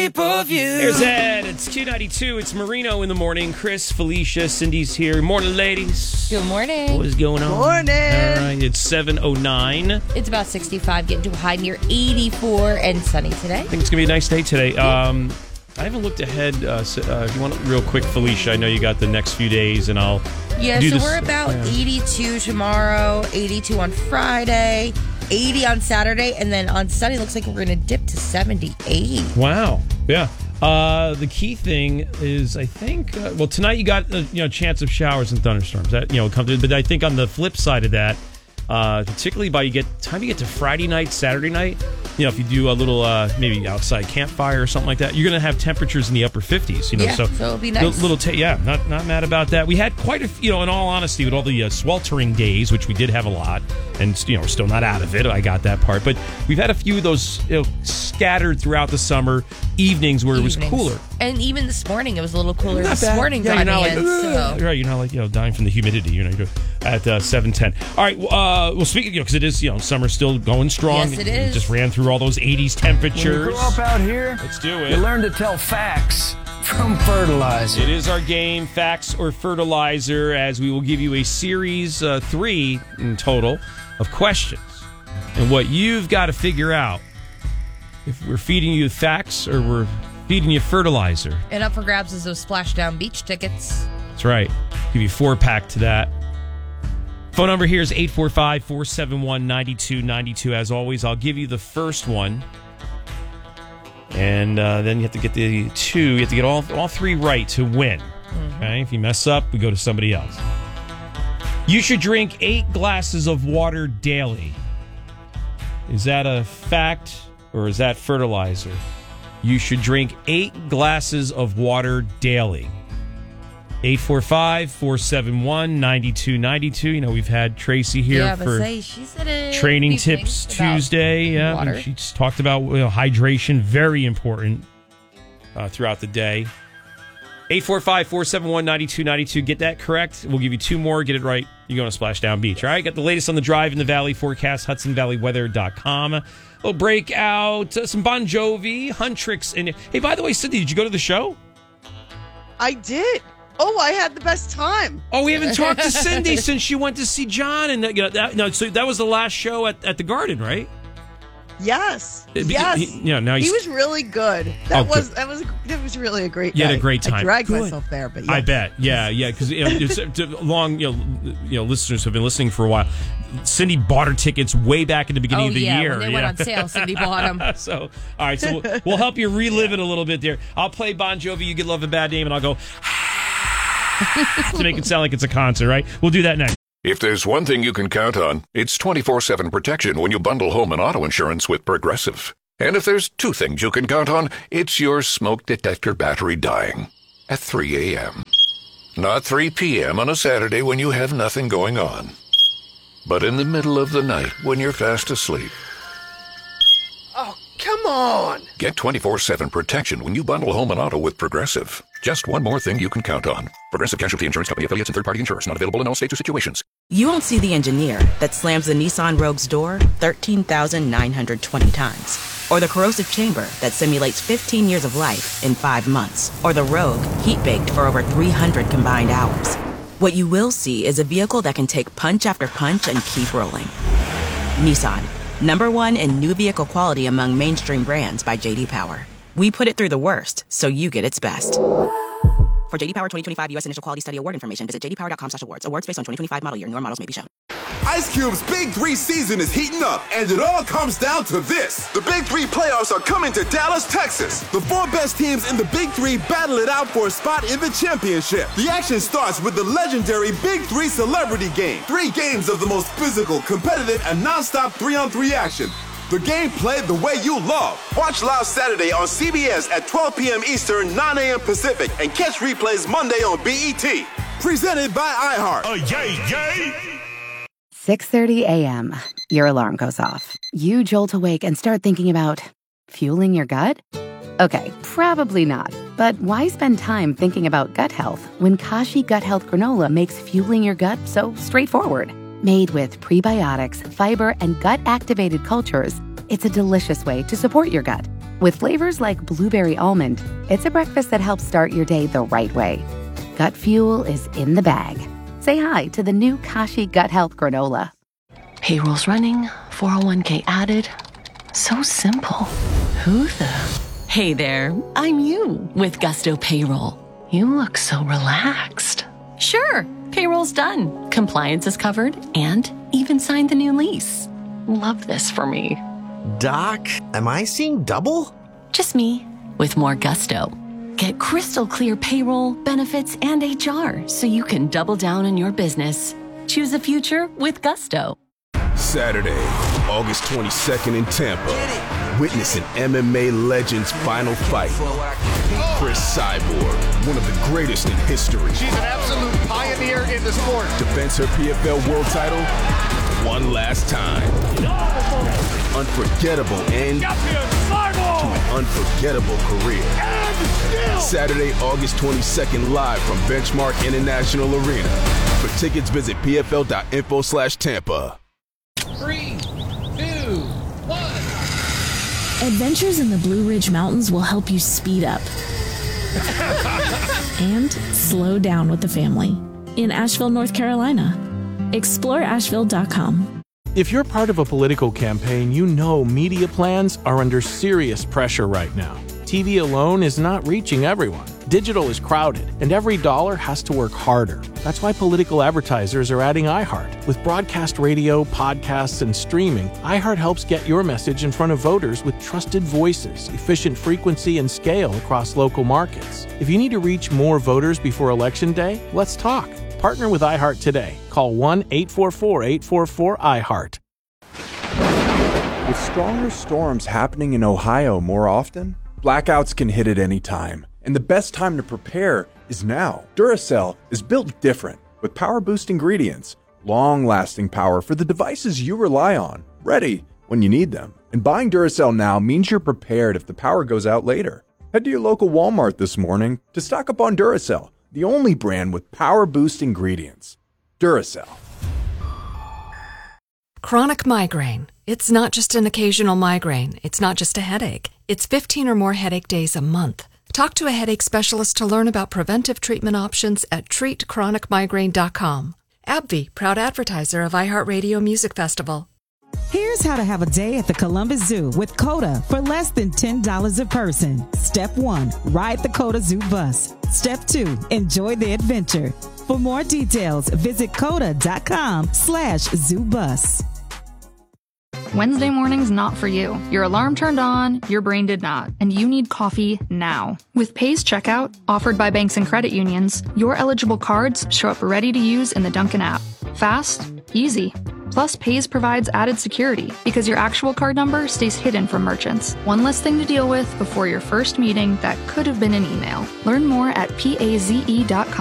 shape of you. There's Ed. It's Q92. It's Marino in the morning. Chris, Felicia, Cindy's here. Morning, ladies. Good morning. What is going on? Morning. All right, it's 7:09. It's about 65, getting to a high near 84 and sunny today. I think it's going to be a nice day today. I haven't looked ahead. If you want real quick, Felicia, I know you got the next few days, and I'll do this. We're about 82 tomorrow, 82 on Friday, 80 on Saturday, and then on Sunday, looks like we're going to dip to 78. Wow. Yeah. The key thing is, I think, tonight you got chance of showers and thunderstorms. That come through. But I think on the flip side of that, particularly by time you get to Friday night, Saturday night, if you do a little maybe outside campfire or something like that, you're going to have temperatures in the upper 50s. So it'll be nice. Not mad about that. We had quite a few, in all honesty, with all the sweltering days, which we did have a lot, and we're still not out of it. I got that part, but we've had a few of those scattered throughout the summer evenings where it was cooler. And even this morning, it was a little cooler Not this bad. morning. Yeah, you're not Right, you're not dying from the humidity. You're at 7:10. All right. Well, speaking, because it is summer's still going strong. Yes, it is. Just ran through all those 80s temperatures. When you grow up out here, Let's do it. you learn to tell facts from fertilizer. It is our game, Facts or Fertilizer, as we will give you a series, 3 in total, of questions. And what you've got to figure out, if we're feeding you facts or we're feeding you fertilizer. And up for grabs is those Splashdown Beach tickets. That's right. Give you a 4-pack to that. Phone number here is 845-471-9292. As always, I'll give you the first one. And then you have to get the 2. You have to get all 3 right to win. Okay? If you mess up, we go to somebody else. You should drink 8 glasses of water daily. Is that a fact or is that fertilizer? You should drink 8 glasses of water daily. 845-471-9292. We've had Tracy here for she said Training Tips Tuesday. water. She talked about hydration, very important throughout the day. 845-471-9292. Get that correct. We'll give you 2 more. Get it right. You're going to Splashdown Beach. All right, got the latest on the drive in the valley forecast, HudsonValleyWeather.com. We'll break out some Bon Jovi, Huntrix. And hey, by the way, Cindy, did you go to the show? I did. Oh, I had the best time. Oh, we haven't talked to Cindy since she went to see John, and so that was the last show at the Garden, right? Yes. He was really good. That was really a great. You had a night. great time. I dragged myself there, but yes. I bet. Yeah, because listeners have been listening for a while. Cindy bought her tickets way back in the beginning of the year. When they went on sale, Cindy bought them. So, all right, so we'll help you relive it a little bit there. I'll play Bon Jovi, you get Love a Bad Name, and I'll go to make it sound like it's a concert, right? We'll do that next. If there's one thing you can count on, it's 24/7 protection when you bundle home and auto insurance with Progressive. And if there's 2 things you can count on, it's your smoke detector battery dying at 3 a.m. Not 3 p.m. on a Saturday when you have nothing going on, but in the middle of the night when you're fast asleep. Oh, come on. Get 24/7 protection when you bundle home and auto with Progressive. Just one more thing you can count on. Progressive Casualty Insurance Company, affiliates, and third-party insurers. Not available in all states or situations. You won't see the engineer that slams the Nissan Rogue's door 13,920 times. Or the corrosive chamber that simulates 15 years of life in 5 months. Or the Rogue heat-baked for over 300 combined hours. What you will see is a vehicle that can take punch after punch and keep rolling. Nissan, #1 in new vehicle quality among mainstream brands by J.D. Power. We put it through the worst, so you get its best. For J.D. Power 2025 U.S. Initial Quality Study Award information, visit jdpower.com/awards. Awards based on 2025 model year. Newer models may be shown. Ice Cube's Big 3 season is heating up, and it all comes down to this. The Big 3 playoffs are coming to Dallas, Texas. The 4 best teams in the Big 3 battle it out for a spot in the championship. The action starts with the legendary Big 3 Celebrity Game. 3 games of the most physical, competitive, and non-stop 3-on-3 action. The game played the way you love. Watch live Saturday on CBS at 12 p.m. Eastern, 9 a.m. Pacific, and catch replays Monday on BET. Presented by iHeart. Yay! 6:30 a.m. Your alarm goes off. You jolt awake and start thinking about fueling your gut? Okay, probably not. But why spend time thinking about gut health when Kashi Gut Health Granola makes fueling your gut so straightforward? Made with prebiotics, fiber, and gut-activated cultures, it's a delicious way to support your gut. With flavors like blueberry almond, it's a breakfast that helps start your day the right way. Gut Fuel is in the bag. Say hi to the new Kashi Gut Health Granola. Payroll's running, 401k added. So simple. Who the? Hey there, I'm you with Gusto Payroll. You look so relaxed. Sure, payroll's done. Compliance is covered and even signed the new lease. Love this for me. Doc, am I seeing double? Just me with more gusto. Get crystal clear payroll, benefits, and HR so you can double down on your business. Choose a future with Gusto. Saturday, August 22nd in Tampa. Witness an MMA legend's final fight. Chris Cyborg, one of the greatest in history. She's an absolute pioneer in the sport. Defends her PFL world title one last time. Unforgettable end to an unforgettable career. Saturday, August 22nd, live from Benchmark International Arena. For tickets, visit pfl.info/Tampa. 3, 2, 1. Adventures in the Blue Ridge Mountains will help you speed up and slow down with the family in Asheville, North Carolina. Explore Asheville.com. If you're part of a political campaign, you know media plans are under serious pressure right now. TV alone is not reaching everyone. Digital is crowded, and every dollar has to work harder. That's why political advertisers are adding iHeart. With broadcast radio, podcasts, and streaming, iHeart helps get your message in front of voters with trusted voices, efficient frequency, and scale across local markets. If you need to reach more voters before Election Day, let's talk. Partner with iHeart today. Call 1-844-844-iHeart. With stronger storms happening in Ohio more often, blackouts can hit at any time. And the best time to prepare is now. Duracell is built different, with power-boost ingredients, long-lasting power for the devices you rely on, ready when you need them. And buying Duracell now means you're prepared if the power goes out later. Head to your local Walmart this morning to stock up on Duracell, the only brand with power-boost ingredients. Duracell. Chronic migraine. It's not just an occasional migraine. It's not just a headache. It's 15 or more headache days a month. Talk to a headache specialist to learn about preventive treatment options at treatchronicmigraine.com. AbbVie, proud advertiser of iHeartRadio Music Festival. Here's how to have a day at the Columbus Zoo with COTA for less than $10 a person. Step 1, ride the COTA Zoo bus. Step 2, enjoy the adventure. For more details, visit COTA.com/zoobus. Wednesday morning's not for you. Your alarm turned on, your brain did not, and you need coffee now. With Paze Checkout, offered by banks and credit unions, your eligible cards show up ready to use in the Dunkin' app. Fast, easy. Plus, Paze provides added security because your actual card number stays hidden from merchants. One less thing to deal with before your first meeting that could have been an email. Learn more at PAZE.com.